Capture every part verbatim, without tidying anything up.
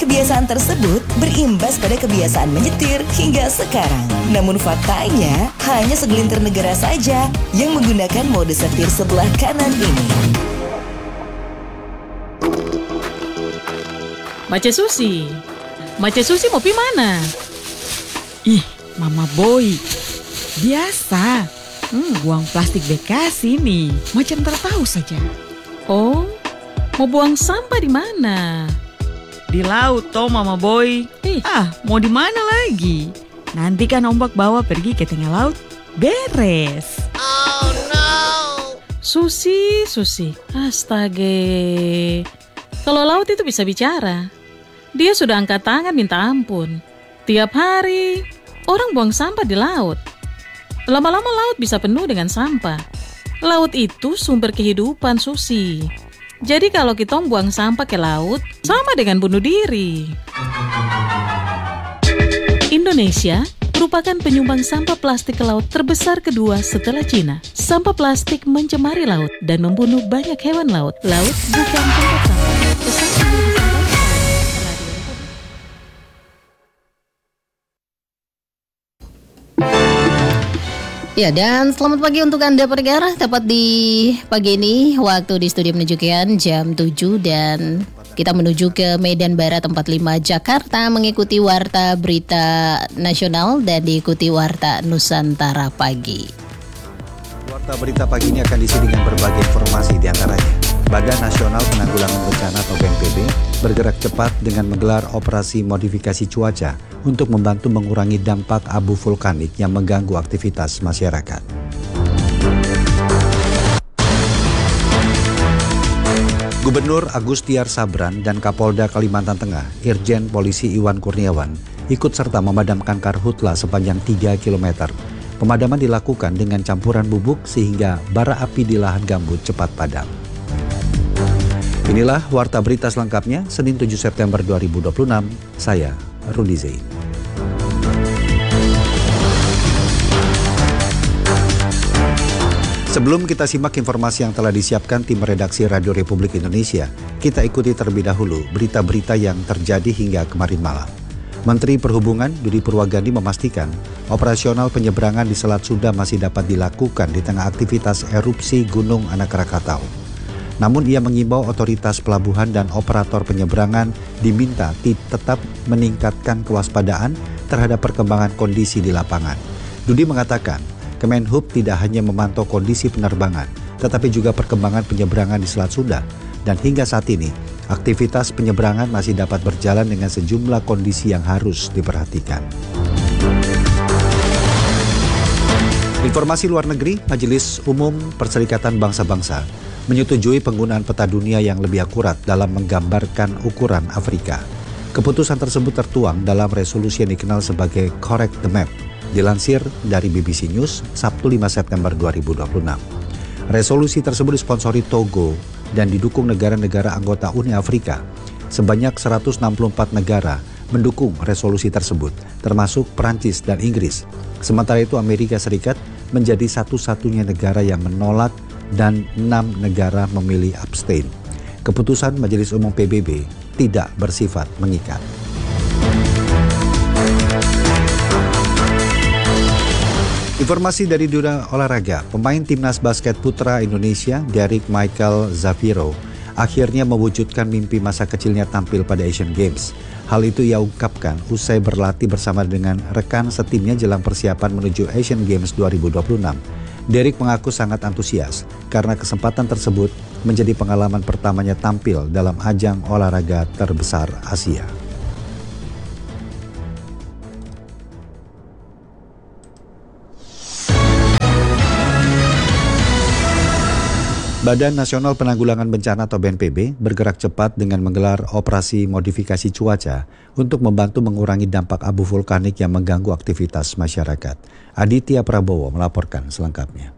Kebiasaan tersebut berimbas pada kebiasaan menyetir hingga sekarang. Namun faktanya, hanya segelintir negara saja yang menggunakan mode setir sebelah kanan ini. Mace Susi, Mace Susi mau pi mana? Ih, Mama Boy, biasa. Hmm, buang plastik bekas ini, macam tertahu saja. Oh, mau buang sampah di mana? Di laut toh Mama Boy. Eh. Ah, mau di mana lagi? Nanti kan ombak bawa pergi ke tengah laut, beres. Oh no. Susi, Susi, astaga. Kalau laut itu bisa bicara, dia sudah angkat tangan minta ampun. Tiap hari orang buang sampah di laut. Lama-lama laut bisa penuh dengan sampah. Laut itu sumber kehidupan, Susi. Jadi kalau kita buang sampah ke laut, sama dengan bunuh diri. Indonesia merupakan penyumbang sampah plastik ke laut terbesar kedua setelah Cina. Sampah plastik mencemari laut dan membunuh banyak hewan laut. Laut bukan tempat sampah. Pesan ini disampaikan Ya, dan selamat pagi untuk Anda pendengar. Tepat di pagi ini, waktu di studio menunjukkan jam tujuh dan kita menuju ke Medan Barat empat puluh lima Jakarta mengikuti Warta Berita Nasional dan diikuti Warta Nusantara Pagi. Warta Berita Pagi ini akan diisi dengan berbagai informasi, diantaranya Badan Nasional Penanggulangan Bencana atau B N P B bergerak cepat dengan menggelar operasi modifikasi cuaca untuk membantu mengurangi dampak abu vulkanik yang mengganggu aktivitas masyarakat. Gubernur Agustiar Sabran dan Kapolda Kalimantan Tengah, Irjen Polisi Iwan Kurniawan, ikut serta memadamkan karhutla sepanjang tiga kilometer. Pemadaman dilakukan dengan campuran bubuk sehingga bara api di lahan gambut cepat padam. Inilah Warta Berita selengkapnya, Senin tujuh September dua ribu dua puluh enam. Saya, Rudi Zain. Sebelum kita simak informasi yang telah disiapkan tim redaksi Radio Republik Indonesia, kita ikuti terlebih dahulu berita-berita yang terjadi hingga kemarin malam. Menteri Perhubungan Budi Purwagandi memastikan operasional penyeberangan di Selat Sunda masih dapat dilakukan di tengah aktivitas erupsi Gunung Anak Rakatau. Namun ia mengimbau otoritas pelabuhan dan operator penyeberangan diminta tetap meningkatkan kewaspadaan terhadap perkembangan kondisi di lapangan. Budi mengatakan, Kemenhub tidak hanya memantau kondisi penerbangan, tetapi juga perkembangan penyeberangan di Selat Sunda. Dan hingga saat ini, aktivitas penyeberangan masih dapat berjalan dengan sejumlah kondisi yang harus diperhatikan. Informasi luar negeri, Majelis Umum Perserikatan Bangsa-Bangsa menyetujui penggunaan peta dunia yang lebih akurat dalam menggambarkan ukuran Afrika. Keputusan tersebut tertuang dalam resolusi yang dikenal sebagai Correct the Map, dilansir dari B B C News Sabtu lima September dua ribu dua puluh enam. Resolusi tersebut disponsori Togo dan didukung negara-negara anggota Uni Afrika. Sebanyak seratus enam puluh empat negara mendukung resolusi tersebut, termasuk Prancis dan Inggris. Sementara itu Amerika Serikat menjadi satu-satunya negara yang menolak dan enam negara memilih abstain. Keputusan Majelis Umum P B B tidak bersifat mengikat. Informasi dari dunia olahraga, pemain timnas basket putra Indonesia, Derek Michael Zaviro, akhirnya mewujudkan mimpi masa kecilnya tampil pada Asian Games. Hal itu ia ungkapkan usai berlatih bersama dengan rekan setimnya jelang persiapan menuju Asian Games dua ribu dua puluh enam. Derek mengaku sangat antusias karena kesempatan tersebut menjadi pengalaman pertamanya tampil dalam ajang olahraga terbesar Asia. Badan Nasional Penanggulangan Bencana atau B N P B bergerak cepat dengan menggelar operasi modifikasi cuaca untuk membantu mengurangi dampak abu vulkanik yang mengganggu aktivitas masyarakat. Aditya Prabowo melaporkan selengkapnya.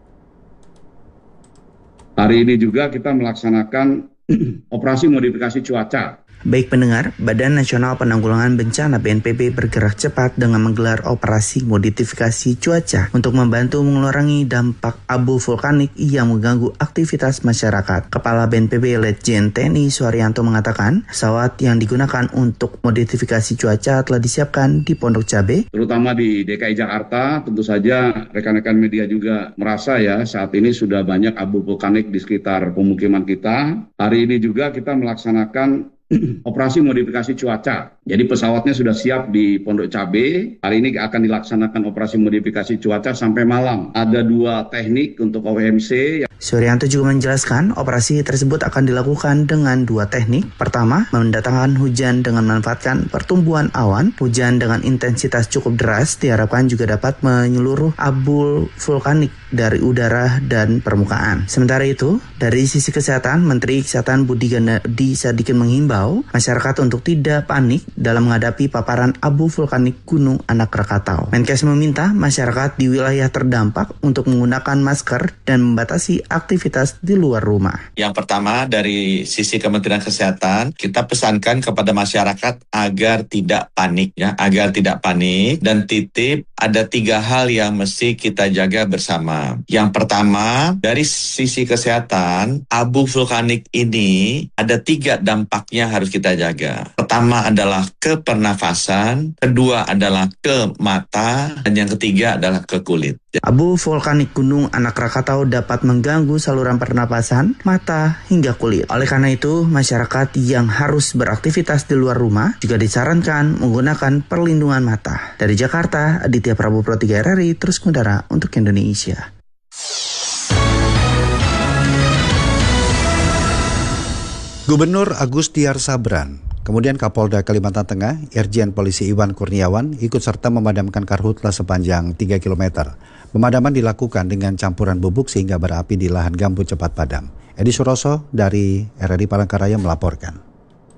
Hari ini juga kita melaksanakan operasi modifikasi cuaca Baik pendengar, Badan Nasional Penanggulangan Bencana B N P B bergerak cepat dengan menggelar operasi modifikasi cuaca untuk membantu mengurangi dampak abu vulkanik yang mengganggu aktivitas masyarakat. Kepala B N P B Letjen T N I Suharyanto mengatakan, pesawat yang digunakan untuk modifikasi cuaca telah disiapkan di Pondok Cabe. Terutama di D K I Jakarta, tentu saja rekan-rekan media juga merasa ya saat ini sudah banyak abu vulkanik di sekitar pemukiman kita. Hari ini juga kita melaksanakan operasi modifikasi cuaca. Jadi pesawatnya sudah siap di Pondok Cabe. Hari ini akan dilaksanakan operasi modifikasi cuaca sampai malam. Ada dua teknik untuk O M C. Suharyanto juga menjelaskan operasi tersebut akan dilakukan dengan dua teknik. Pertama, mendatangkan hujan dengan memanfaatkan pertumbuhan awan. Hujan dengan intensitas cukup deras diharapkan juga dapat menyeluruh abu vulkanik dari udara dan permukaan. Sementara itu, dari sisi kesehatan, Menteri Kesehatan Budi Gunadi Sadikin menghimbau masyarakat untuk tidak panik dalam menghadapi paparan abu vulkanik Gunung Anak Rakatau. Menkes meminta masyarakat di wilayah terdampak untuk menggunakan masker dan membatasi aktivitas di luar rumah. Yang pertama, dari sisi Kementerian Kesehatan, kita pesankan kepada masyarakat agar tidak panik, ya, agar tidak panik dan titip ada tiga hal yang mesti kita jaga bersama. Yang pertama, dari sisi kesehatan, abu vulkanik ini ada tiga dampaknya harus kita jaga. Pertama adalah ke pernafasan, kedua adalah ke mata, dan yang ketiga adalah ke kulit. Abu vulkanik Gunung Anak Rakatau dapat mengganggu saluran pernapasan, mata, hingga kulit. Oleh karena itu, masyarakat yang harus beraktivitas di luar rumah juga disarankan menggunakan perlindungan mata. Dari Jakarta, Aditya Prabu Pro tiga R R I, terus mengudara untuk Indonesia. Gubernur Agus Tiar Sabran, kemudian Kapolda Kalimantan Tengah, Irjen Polisi Iwan Kurniawan ikut serta memadamkan karhutla sepanjang tiga kilometer. Pemadaman dilakukan dengan campuran bubuk sehingga berapi di lahan gambut cepat padam. Edi Suroso dari R R I Palangkaraya melaporkan.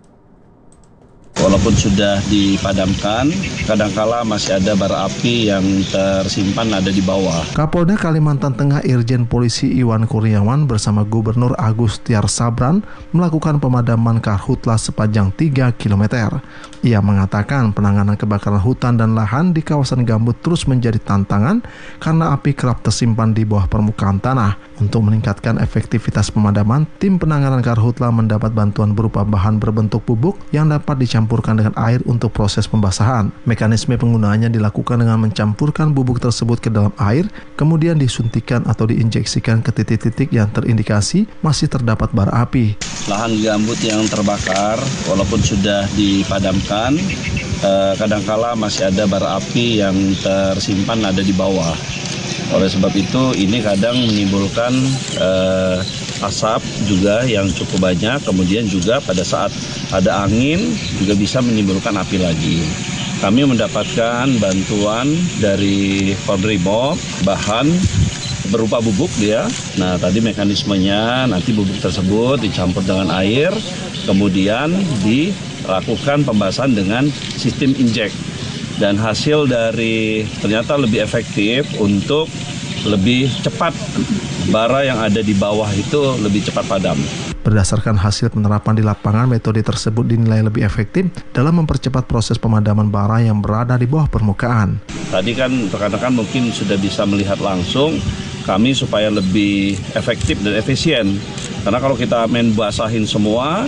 Walaupun sudah dipadamkan, kadangkala masih ada bara api yang tersimpan ada di bawah. Kapolda Kalimantan Tengah Irjen Polisi Iwan Kurniawan bersama Gubernur Agus Tiar Sabran melakukan pemadaman karhutla sepanjang tiga kilometer. Ia mengatakan penanganan kebakaran hutan dan lahan di kawasan gambut terus menjadi tantangan karena api kerap tersimpan di bawah permukaan tanah. Untuk meningkatkan efektivitas pemadaman, tim penanganan karhutla mendapat bantuan berupa bahan berbentuk bubuk yang dapat dicampurkan dengan air untuk proses pembasahan. Mekanisme penggunaannya dilakukan dengan mencampurkan bubuk tersebut ke dalam air, kemudian disuntikan atau diinjeksikan ke titik-titik yang terindikasi masih terdapat bara api. Lahan gambut yang terbakar, walaupun sudah dipadamkan, eh, kadangkala masih ada bara api yang tersimpan ada di bawah. Oleh sebab itu, ini kadang menimbulkan eh, asap juga yang cukup banyak, kemudian juga pada saat ada angin juga bisa menimbulkan api lagi. Kami mendapatkan bantuan dari Polbrimob, bahan berupa bubuk dia. Nah, tadi mekanismenya nanti bubuk tersebut dicampur dengan air, kemudian dilakukan pembasahan dengan sistem injek. Dan hasil dari ternyata lebih efektif untuk lebih cepat bara yang ada di bawah itu lebih cepat padam. Berdasarkan hasil penerapan di lapangan, metode tersebut dinilai lebih efektif dalam mempercepat proses pemadaman bara yang berada di bawah permukaan. Tadi kan rekan-rekan mungkin sudah bisa melihat langsung kami supaya lebih efektif dan efisien. Karena kalau kita main basahin semua,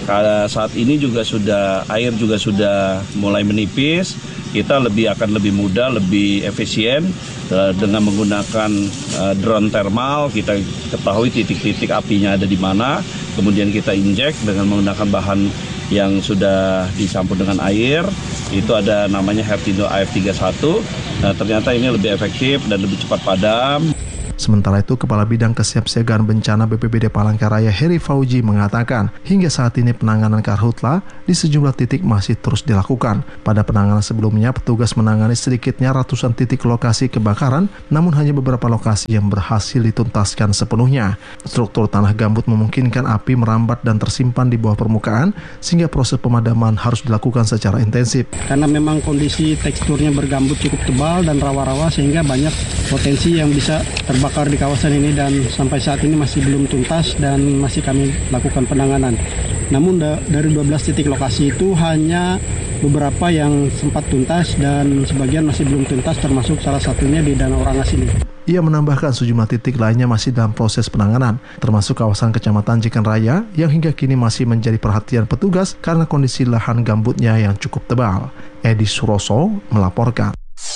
saat ini juga sudah air juga sudah mulai menipis. Kita lebih akan lebih mudah, lebih efisien uh, dengan menggunakan uh, drone thermal. Kita ketahui titik-titik apinya ada di mana, kemudian kita injek dengan menggunakan bahan yang sudah dicampur dengan air. Itu ada namanya Hertindo A F tiga puluh satu. Nah, ternyata ini lebih efektif dan lebih cepat padam. Sementara itu, Kepala Bidang Kesiapsiagaan Bencana B P B D Palangkaraya Heri Fauji mengatakan, hingga saat ini penanganan karhutla di sejumlah titik masih terus dilakukan. Pada penanganan sebelumnya, petugas menangani sedikitnya ratusan titik lokasi kebakaran, namun hanya beberapa lokasi yang berhasil dituntaskan sepenuhnya. Struktur tanah gambut memungkinkan api merambat dan tersimpan di bawah permukaan, sehingga proses pemadaman harus dilakukan secara intensif. Karena memang kondisi teksturnya bergambut cukup tebal dan rawa-rawa, sehingga banyak potensi yang bisa terbakar di kawasan ini, dan sampai saat ini masih belum tuntas dan masih kami lakukan penanganan. Namun da- dari dua belas titik lokasi itu hanya beberapa yang sempat tuntas dan sebagian masih belum tuntas, termasuk salah satunya di Danau Rangas ini. Ia menambahkan sejumlah titik lainnya masih dalam proses penanganan, termasuk kawasan Kecamatan Cikan Raya yang hingga kini masih menjadi perhatian petugas karena kondisi lahan gambutnya yang cukup tebal. Edi Suroso melaporkan.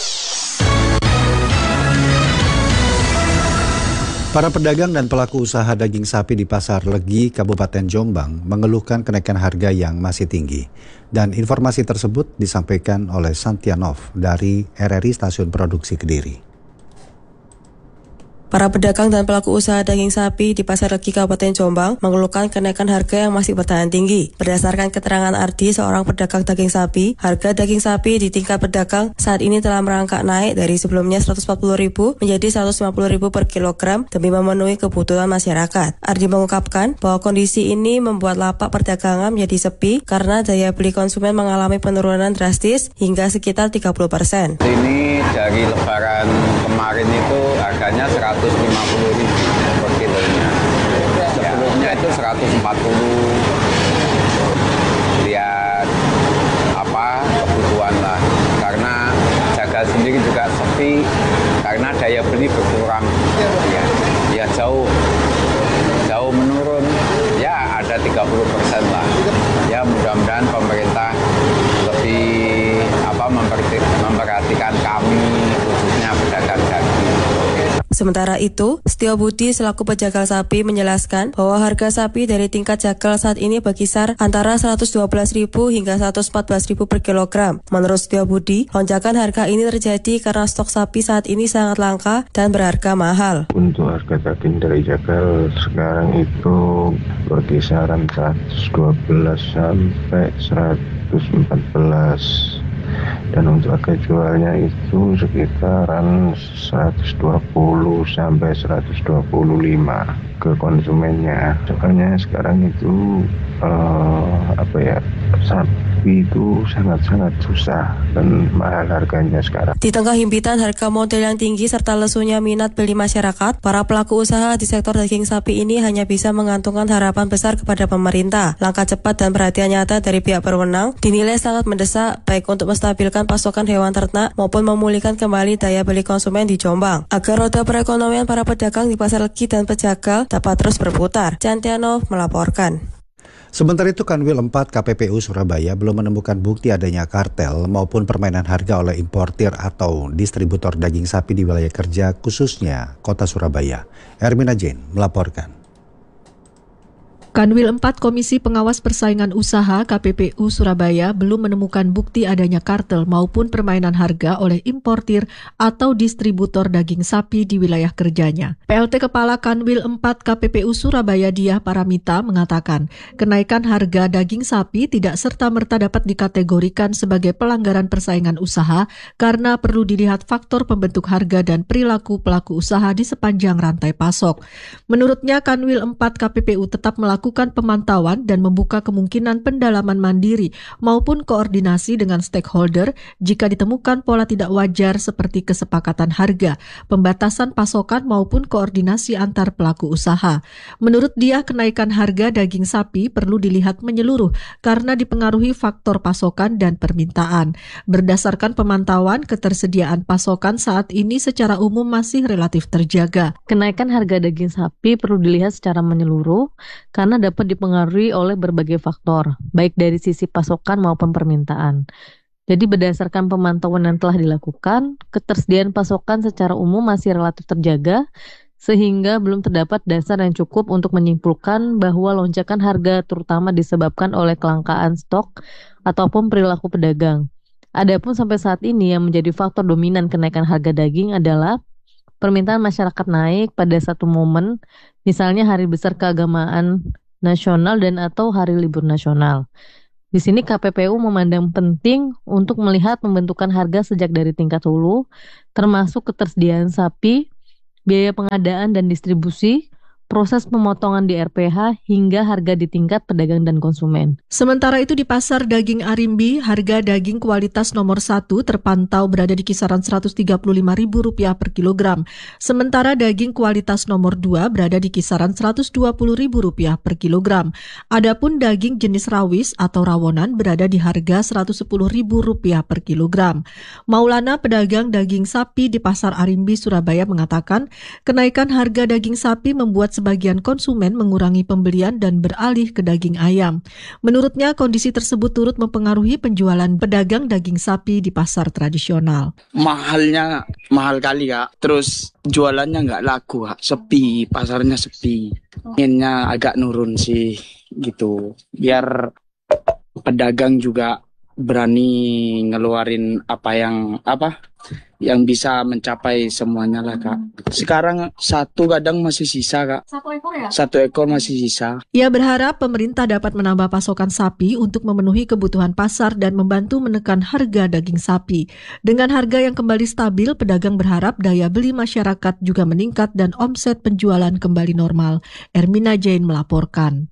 Para pedagang dan pelaku usaha daging sapi di Pasar Legi, Kabupaten Jombang mengeluhkan kenaikan harga yang masih tinggi. Dan informasi tersebut disampaikan oleh Santianov dari R R I Stasiun Produksi Kediri. Para pedagang dan pelaku usaha daging sapi di Pasar Legi Kabupaten Jombang mengeluhkan kenaikan harga yang masih bertahan tinggi. Berdasarkan keterangan Ardi, seorang pedagang daging sapi, harga daging sapi di tingkat pedagang saat ini telah merangkak naik dari sebelumnya seratus empat puluh ribu menjadi seratus lima puluh ribu per kilogram demi memenuhi kebutuhan masyarakat. Ardi mengungkapkan bahwa kondisi ini membuat lapak perdagangan menjadi sepi karena daya beli konsumen mengalami penurunan drastis hingga sekitar tiga puluh persen. Ini dari lebaran kemarin itu harganya seratus lima puluh ribu per kilonya. Sebelumnya itu seratus empat puluh. Lihat apa kebutuhan lah. Karena jaga sendiri juga sepi karena daya beli berkurang. Ya, ya jauh jauh menurun. Ya ada tiga puluh persen lah. Ya mudah-mudahan pemerintah lebih apa memperhatikan kami khususnya pedagang daging. Sementara itu, Setio Budi selaku pejagal sapi menjelaskan bahwa harga sapi dari tingkat jagal saat ini berkisar antara seratus dua belas ribu hingga seratus empat belas ribu per kilogram. Menurut Setio Budi, lonjakan harga ini terjadi karena stok sapi saat ini sangat langka dan berharga mahal. Untuk harga daging dari jagal sekarang itu berkisaran seratus dua belas sampai seratus empat belas. Dan untuk harga jualnya itu sekitaran seratus dua puluh sampai seratus dua puluh lima ke konsumennya. Soalnya sekarang itu uh, apa ya sapi itu sangat-sangat susah dan mahal harganya sekarang. Di tengah himpitan harga modal yang tinggi serta lesunya minat beli masyarakat, para pelaku usaha di sektor daging sapi ini hanya bisa mengantungkan harapan besar kepada pemerintah. Langkah cepat dan perhatian nyata dari pihak berwenang dinilai sangat mendesak baik untuk menstabilkan pasokan hewan ternak maupun memulihkan kembali daya beli konsumen di Jombang agar roda perekonomian para pedagang di Pasar Legi dan pejagal dapat terus berputar. Cantianov melaporkan. Sementara itu, Kanwil empat K P P U Surabaya belum menemukan bukti adanya kartel maupun permainan harga oleh importir atau distributor daging sapi di wilayah kerja khususnya Kota Surabaya. Ermina Jane melaporkan. Kanwil empat Komisi Pengawas Persaingan Usaha K P P U Surabaya belum menemukan bukti adanya kartel maupun permainan harga oleh importir atau distributor daging sapi di wilayah kerjanya. P L T Kepala Kanwil empat K P P U Surabaya Diah Paramita mengatakan, kenaikan harga daging sapi tidak serta-merta dapat dikategorikan sebagai pelanggaran persaingan usaha karena perlu dilihat faktor pembentuk harga dan perilaku pelaku usaha di sepanjang rantai pasok. Menurutnya, Kanwil empat K P P U tetap melakukan melakukan pemantauan dan membuka kemungkinan pendalaman mandiri maupun koordinasi dengan stakeholder jika ditemukan pola tidak wajar seperti kesepakatan harga, pembatasan pasokan maupun koordinasi antar pelaku usaha. Menurut dia, kenaikan harga daging sapi perlu dilihat menyeluruh karena dipengaruhi faktor pasokan dan permintaan. Berdasarkan pemantauan, ketersediaan pasokan saat ini secara umum masih relatif terjaga. Kenaikan harga daging sapi perlu dilihat secara menyeluruh karena dapat dipengaruhi oleh berbagai faktor, baik dari sisi pasokan maupun permintaan. Jadi berdasarkan pemantauan yang telah dilakukan, ketersediaan pasokan secara umum masih relatif terjaga, sehingga belum terdapat dasar yang cukup untuk menyimpulkan bahwa lonjakan harga terutama disebabkan oleh kelangkaan stok ataupun perilaku pedagang. Adapun sampai saat ini yang menjadi faktor dominan kenaikan harga daging adalah permintaan masyarakat naik pada satu momen, misalnya hari besar keagamaan nasional dan atau hari libur nasional. Di sini K P P U memandang penting untuk melihat pembentukan harga sejak dari tingkat hulu, termasuk ketersediaan sapi, biaya pengadaan dan distribusi, proses pemotongan di R P H hingga harga di tingkat pedagang dan konsumen. Sementara itu di pasar daging Arimbi, harga daging kualitas nomor satu terpantau berada di kisaran seratus tiga puluh lima ribu rupiah per kilogram. Sementara daging kualitas nomor dua berada di kisaran seratus dua puluh ribu rupiah per kilogram. Adapun daging jenis rawis atau rawonan berada di harga seratus sepuluh ribu rupiah per kilogram. Maulana, pedagang daging sapi di pasar Arimbi, Surabaya mengatakan, kenaikan harga daging sapi membuat sebagian konsumen mengurangi pembelian dan beralih ke daging ayam. Menurutnya, kondisi tersebut turut mempengaruhi penjualan pedagang daging sapi di pasar tradisional. Mahalnya, mahal kali Kak. Terus jualannya nggak laku Kak. Sepi, pasarnya sepi. Inginnya agak nurun sih gitu. Biar pedagang juga berani ngeluarin apa yang apa yang bisa mencapai semuanya lah Kak. Sekarang satu kadang masih sisa Kak. Satu ekor ya? Satu ekor masih sisa. Ia berharap pemerintah dapat menambah pasokan sapi untuk memenuhi kebutuhan pasar dan membantu menekan harga daging sapi. Dengan harga yang kembali stabil, pedagang berharap daya beli masyarakat juga meningkat dan omset penjualan kembali normal. Ermina Jain melaporkan.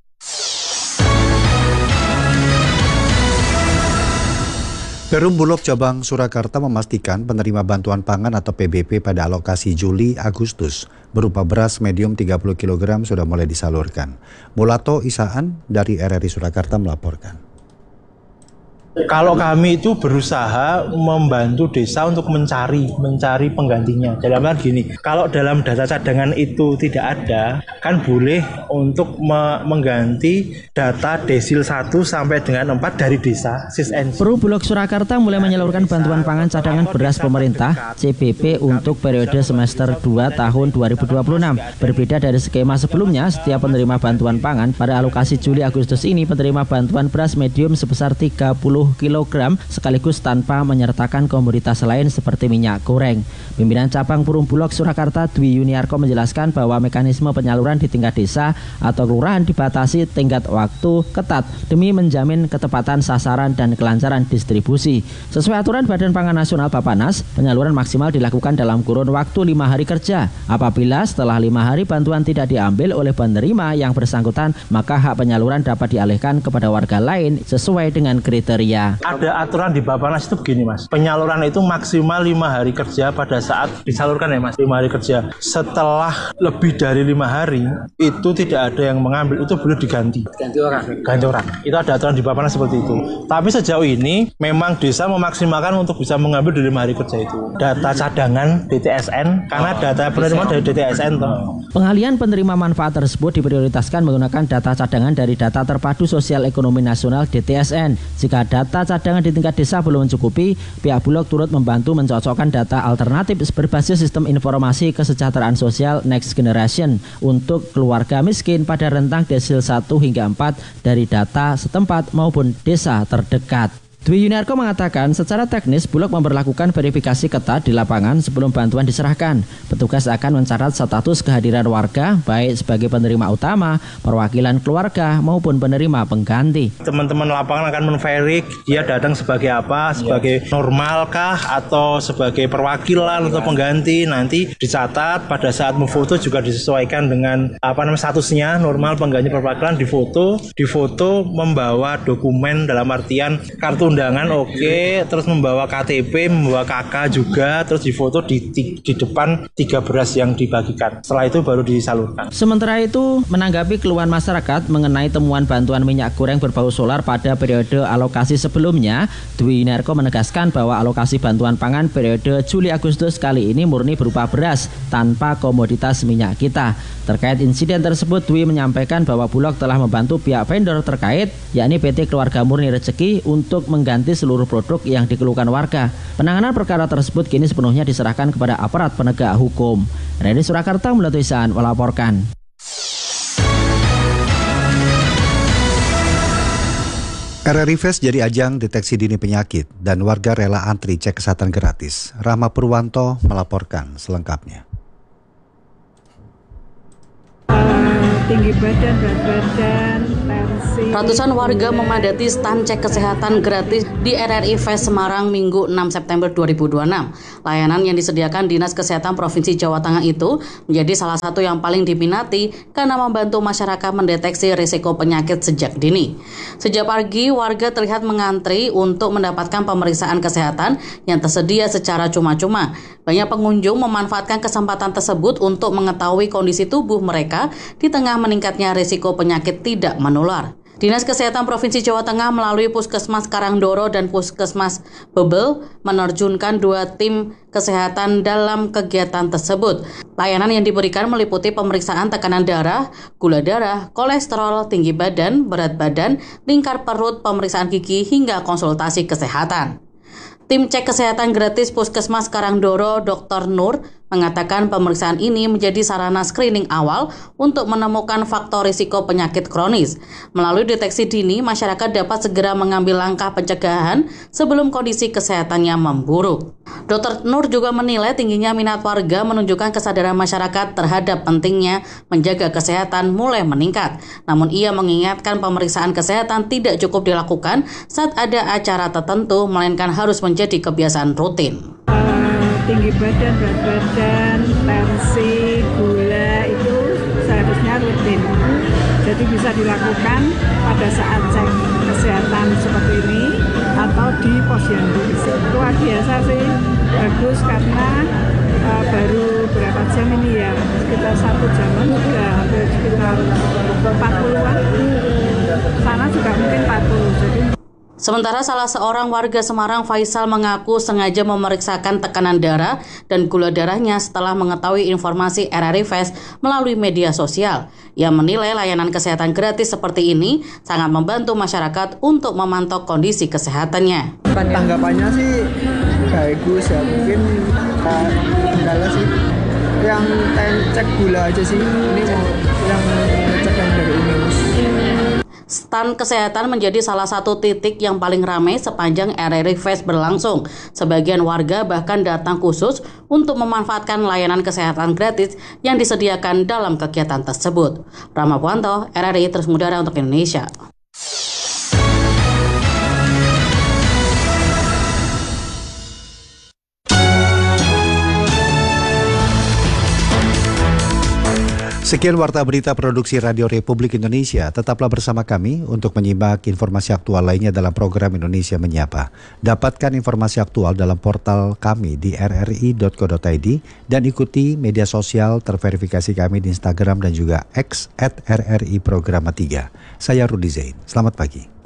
Perum Bulog Cabang Surakarta memastikan penerima bantuan pangan atau P B P pada alokasi Juli-Agustus berupa beras medium tiga puluh kilogram sudah mulai disalurkan. Mulato Isaan dari R R I Surakarta melaporkan. Kalau kami itu berusaha membantu desa untuk mencari mencari penggantinya. Dalam hal gini, kalau dalam data cadangan itu tidak ada, kan boleh untuk me- mengganti data desil satu sampai dengan empat dari desa SIS-N. Perum Bulog Surakarta mulai menyalurkan bantuan pangan cadangan beras pemerintah C B P untuk periode semester dua tahun dua ribu dua puluh enam. Berbeda dari skema sebelumnya, setiap penerima bantuan pangan pada alokasi Juli-Agustus ini penerima bantuan beras medium sebesar tiga puluh kilogram sekaligus tanpa menyertakan komoditas lain seperti minyak goreng. Pimpinan cabang Perum Bulog Surakarta Dwi Yuniarko menjelaskan bahwa mekanisme penyaluran di tingkat desa atau kelurahan dibatasi tingkat waktu ketat demi menjamin ketepatan sasaran dan kelancaran distribusi. Sesuai aturan Badan Pangan Nasional Bappenas, penyaluran maksimal dilakukan dalam kurun waktu lima hari kerja. Apabila setelah lima hari bantuan tidak diambil oleh penerima yang bersangkutan, maka hak penyaluran dapat dialihkan kepada warga lain sesuai dengan kriteria. Ada aturan di Bappenas itu begini Mas, penyaluran itu maksimal lima hari kerja pada saat disalurkan ya Mas, lima hari kerja. Setelah lebih dari lima hari itu tidak ada yang mengambil, itu boleh diganti. Ganti orang. Ganti orang. Itu ada aturan di Bappenas seperti itu. Tapi sejauh ini memang desa memaksimalkan untuk bisa mengambil di lima hari kerja itu. Data cadangan D T S N karena data penerima dari D T S N toh. Pengalihan penerima manfaat tersebut diprioritaskan menggunakan data cadangan dari Data Terpadu Sosial Ekonomi Nasional D T S N. Jika data cadangan di tingkat desa belum mencukupi, pihak Bulog turut membantu mencocokkan data alternatif berbasis sistem informasi kesejahteraan sosial Next Generation untuk keluarga miskin pada rentang desil satu hingga empat dari data setempat maupun desa terdekat. Dwi Yuniarko mengatakan secara teknis Bulog memberlakukan verifikasi ketat di lapangan sebelum bantuan diserahkan. Petugas akan mencatat status kehadiran warga baik sebagai penerima utama, perwakilan keluarga maupun penerima pengganti. Teman-teman lapangan akan menverik dia datang sebagai apa, sebagai normalkah atau sebagai perwakilan atau pengganti. Nanti dicatat pada saat memfoto juga disesuaikan dengan apa namanya statusnya, normal, pengganti, perwakilan, difoto, difoto membawa dokumen dalam artian kartu undangan oke, okay. Terus membawa K T P, membawa K K juga, terus difoto di, di, di depan tiga beras yang dibagikan. Setelah itu baru disalurkan. Sementara itu, menanggapi keluhan masyarakat mengenai temuan bantuan minyak goreng berbau solar pada periode alokasi sebelumnya, Dwi Yuniarko menegaskan bahwa alokasi bantuan pangan periode Juli-Agustus kali ini murni berupa beras tanpa komoditas minyak kita. Terkait insiden tersebut, Dwi menyampaikan bahwa Bulog telah membantu pihak vendor terkait, yakni P T Keluarga Murni Rezeki, untuk mengganti seluruh produk yang dikeluhkan warga. Penanganan perkara tersebut kini sepenuhnya diserahkan kepada aparat penegak hukum. R R I Surakarta Mulato Isaan melaporkan. R R I Fest jadi ajang deteksi dini penyakit dan warga rela antri cek kesehatan gratis. Rahma Purwanto melaporkan selengkapnya. Tinggi badan, berat badan, tensi, Ratusan warga memadati stan cek kesehatan gratis di R R I Fest Semarang Minggu enam September dua ribu dua puluh enam. Layanan yang disediakan Dinas Kesehatan Provinsi Jawa Tengah itu menjadi salah satu yang paling diminati karena membantu masyarakat mendeteksi risiko penyakit sejak dini. Sejak pagi, warga terlihat mengantri untuk mendapatkan pemeriksaan kesehatan yang tersedia secara cuma-cuma. Banyak pengunjung memanfaatkan kesempatan tersebut untuk mengetahui kondisi tubuh mereka di tengah meningkatnya risiko penyakit tidak menular. Dinas Kesehatan Provinsi Jawa Tengah melalui Puskesmas Karangdoro dan Puskesmas Bebel menerjunkan dua tim kesehatan dalam kegiatan tersebut. Layanan yang diberikan meliputi pemeriksaan tekanan darah, gula darah, kolesterol, tinggi badan, berat badan, lingkar perut, pemeriksaan gigi, hingga konsultasi kesehatan. Tim cek kesehatan gratis Puskesmas Karangdoro, Doktor Nur, mengatakan pemeriksaan ini menjadi sarana screening awal untuk menemukan faktor risiko penyakit kronis. Melalui deteksi dini, masyarakat dapat segera mengambil langkah pencegahan sebelum kondisi kesehatannya memburuk. Doktor Nur juga menilai tingginya minat warga menunjukkan kesadaran masyarakat terhadap pentingnya menjaga kesehatan mulai meningkat. Namun ia mengingatkan pemeriksaan kesehatan tidak cukup dilakukan saat ada acara tertentu, melainkan harus menjadi kebiasaan rutin. Tinggi badan, berat badan, tensi, gula itu seharusnya rutin. Jadi bisa dilakukan pada saat cek kesehatan seperti ini atau di posyandu. Luar biasa sih, bagus karena uh, baru berapa jam ini ya, sekitar satu jaman juga hampir sekitar empat puluhan. Sana juga mungkin empat puluh. Jadi Sementara salah seorang warga Semarang, Faisal, mengaku sengaja memeriksakan tekanan darah dan gula darahnya setelah mengetahui informasi R R I Fest melalui media sosial. Ia menilai layanan kesehatan gratis seperti ini sangat membantu masyarakat untuk memantau kondisi kesehatannya. Tanggapannya sih bagus ya, mungkin kendala sih yang cek gula aja sih, ini yang cek yang dari ini. Stan kesehatan menjadi salah satu titik yang paling ramai sepanjang R R I Fest berlangsung. Sebagian warga bahkan datang khusus untuk memanfaatkan layanan kesehatan gratis yang disediakan dalam kegiatan tersebut. Rama Puanto, R R I Terus Mudara untuk Indonesia. Sekian Warta Berita Produksi Radio Republik Indonesia. Tetaplah bersama kami untuk menyimak informasi aktual lainnya dalam program Indonesia Menyapa. Dapatkan informasi aktual dalam portal kami di r r i dot co dot i d dan ikuti media sosial terverifikasi kami di Instagram dan juga X at R R I Programa tiga. Saya Rudi Zain. Selamat pagi.